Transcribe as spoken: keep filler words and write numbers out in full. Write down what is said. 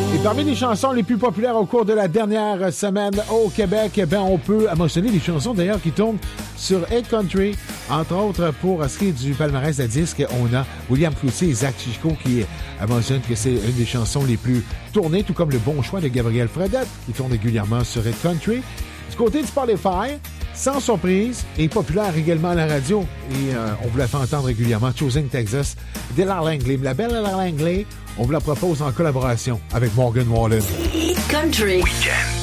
Et parmi les chansons les plus populaires au cours de la dernière semaine au Québec, ben on peut mentionner les chansons d'ailleurs qui tournent sur Hit Country. Entre autres, pour ce qui est du palmarès de disque, on a William Cloutier et Zach Chico qui mentionnent que c'est une des chansons les plus tournées, tout comme le bon choix de Gabriel Fredette, qui tourne régulièrement sur Hit Country. Du côté de Spotify, sans surprise, est populaire également à la radio. Et euh, on vous la fait entendre régulièrement. Choosing Texas, d'Ella Langley. La belle Ella Langley, on vous la propose en collaboration avec Morgan Wallen. Hit Country. Weekend.